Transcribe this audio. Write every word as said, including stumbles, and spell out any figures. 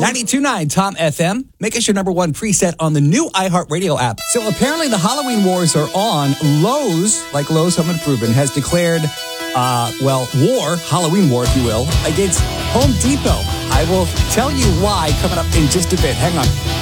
ninety-two point nine Tom F M. Make us your number one preset on the new iHeartRadio app. So apparently the Halloween wars are on. Lowe's, like Lowe's Home Improvement, has declared, uh, well, war, Halloween war, if you will, against Home Depot. I will tell you why coming up in just a bit. Hang on.